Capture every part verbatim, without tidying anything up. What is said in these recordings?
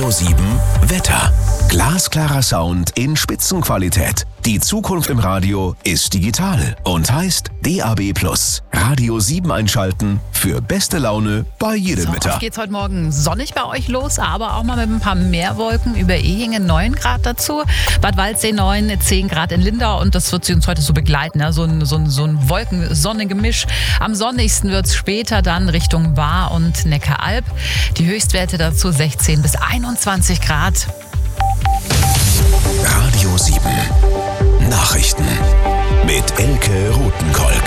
Radio sieben Wetter. Glasklarer Sound in Spitzenqualität. Die Zukunft im Radio ist digital und heißt D A B plus. Radio sieben einschalten für beste Laune bei jedem so, Wetter. Oft geht's heute Morgen sonnig bei euch los, aber auch mal mit ein paar Meerwolken. Über Ehingen neun Grad dazu. Bad Waldsee neun, zehn Grad in Lindau und das wird sie uns heute so begleiten. Ja? So ein, so ein, so ein Wolken-Sonne-Gemisch. Am sonnigsten wird's später dann Richtung Baar und Neckaralb. Die Höchstwerte dazu sechzehn bis einundzwanzig Grad. Radio sieben Nachrichten mit Elke Rothenkolk.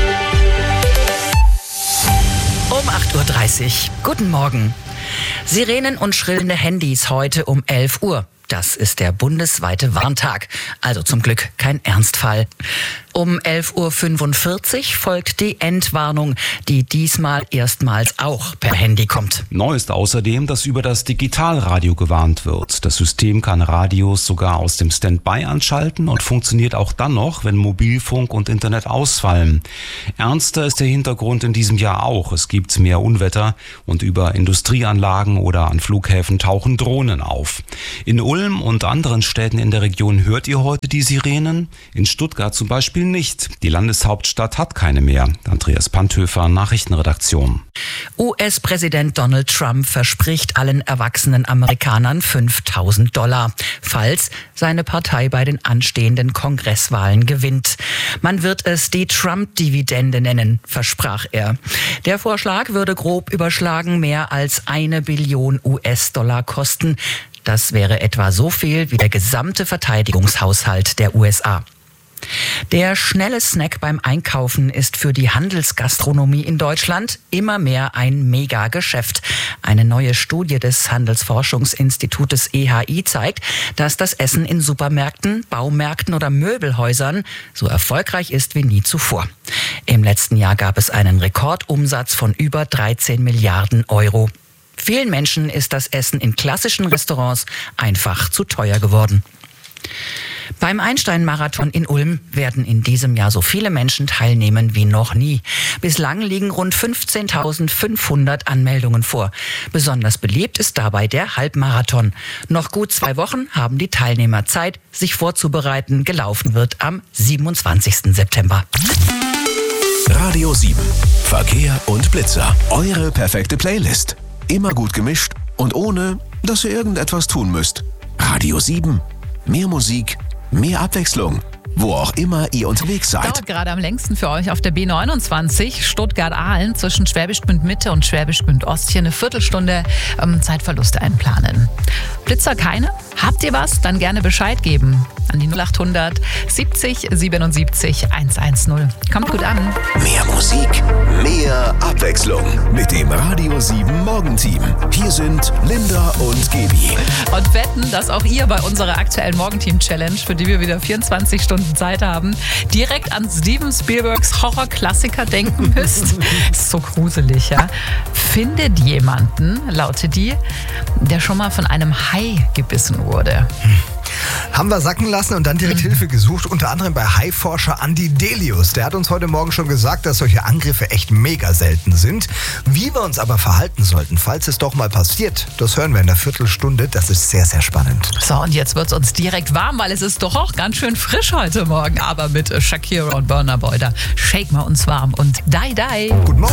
Um acht Uhr dreißig. Guten Morgen. Sirenen und schrillende Handys heute um elf Uhr. Das ist der bundesweite Warntag. Also zum Glück kein Ernstfall. Um elf Uhr fünfundvierzig folgt die Endwarnung, die diesmal erstmals auch per Handy kommt. Neu ist außerdem, dass über das Digitalradio gewarnt wird. Das System kann Radios sogar aus dem Standby anschalten und funktioniert auch dann noch, wenn Mobilfunk und Internet ausfallen. Ernster ist der Hintergrund in diesem Jahr auch. Es gibt mehr Unwetter und über Industrieanlagen oder an Flughäfen tauchen Drohnen auf. In Ulm und anderen Städten in der Region hört ihr heute die Sirenen. In Stuttgart zum Beispiel nicht. Die Landeshauptstadt hat keine mehr. Andreas Panthöfer, Nachrichtenredaktion. U S-Präsident Donald Trump verspricht allen erwachsenen Amerikanern fünftausend Dollar, falls seine Partei bei den anstehenden Kongresswahlen gewinnt. Man wird es die Trump-Dividende nennen, versprach er. Der Vorschlag würde grob überschlagen mehr als eine Billion U S-Dollar kosten. Das wäre etwa so viel wie der gesamte Verteidigungshaushalt der U S A. Der schnelle Snack beim Einkaufen ist für die Handelsgastronomie in Deutschland immer mehr ein Megageschäft. Eine neue Studie des Handelsforschungsinstitutes E H I zeigt, dass das Essen in Supermärkten, Baumärkten oder Möbelhäusern so erfolgreich ist wie nie zuvor. Im letzten Jahr gab es einen Rekordumsatz von über dreizehn Milliarden Euro. Vielen Menschen ist das Essen in klassischen Restaurants einfach zu teuer geworden. Beim Einstein-Marathon in Ulm werden in diesem Jahr so viele Menschen teilnehmen wie noch nie. Bislang liegen rund fünfzehntausendfünfhundert Anmeldungen vor. Besonders beliebt ist dabei der Halbmarathon. Noch gut zwei Wochen haben die Teilnehmer Zeit, sich vorzubereiten. Gelaufen wird am siebenundzwanzigsten September. Radio sieben Verkehr und Blitzer. Eure perfekte Playlist. Immer gut gemischt und ohne, dass ihr irgendetwas tun müsst. Radio sieben. Mehr Musik, mehr Abwechslung. Wo auch immer ihr unterwegs seid. Dauert gerade am längsten für euch auf der B neunundzwanzig Stuttgart-Ahlen zwischen Schwäbisch Gmünd Mitte und Schwäbisch Gmünd Ost. Hier eine Viertelstunde ähm, Zeitverluste einplanen. Blitzer keine? Habt ihr was? Dann gerne Bescheid geben. An die null achthundert siebzig siebenundsiebzig hundertzehn. Kommt gut an. Mehr Musik, mehr Abwechslung mit dem Radio sieben Morgenteam. Hier sind Linda und Gebi. Und wetten, dass auch ihr bei unserer aktuellen Morgenteam-Challenge, für die wir wieder vierundzwanzig Stunden Zeit haben, direkt an Steven Spielbergs Horrorklassiker denken müsst. Ist so gruselig, ja. Findet jemanden, lautet die, der schon mal von einem Hai gebissen wurde. Haben wir sacken lassen und dann direkt Hilfe gesucht, unter anderem bei Haiforscher Andi Delius. Der hat uns heute Morgen schon gesagt, dass solche Angriffe echt mega selten sind. Wie wir uns aber verhalten sollten, falls es doch mal passiert, das hören wir in der Viertelstunde. Das ist sehr, sehr spannend. So, und jetzt wird's uns direkt warm, weil es ist doch auch ganz schön frisch heute Morgen. Aber mit Shakira und Burna Boy, da shake mal uns warm und die die. Guten Morgen.